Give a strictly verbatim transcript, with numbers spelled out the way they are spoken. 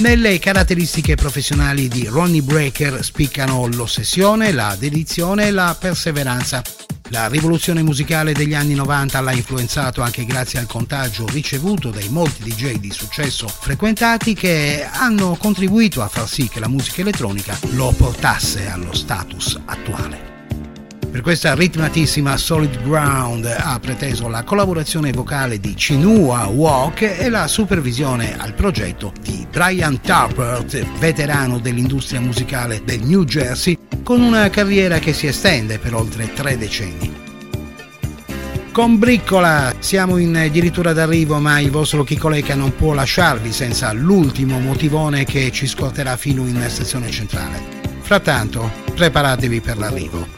Nelle caratteristiche professionali di Ronnie Breaker spiccano l'ossessione, la dedizione e la perseveranza. La rivoluzione musicale degli anni novanta l'ha influenzato anche grazie al contagio ricevuto dai molti D J di successo frequentati che hanno contribuito a far sì che la musica elettronica lo portasse allo status attuale. Per questa ritmatissima Solid Ground ha preteso la collaborazione vocale di Chinua Walk e la supervisione al progetto di Brian Tappert, veterano dell'industria musicale del New Jersey, con una carriera che si estende per oltre tre decenni. Con Briccola siamo in addirittura d'arrivo, ma il vostro Chicoleca non può lasciarvi senza l'ultimo motivone che ci scorterà fino in stazione centrale. Frattanto, preparatevi per l'arrivo.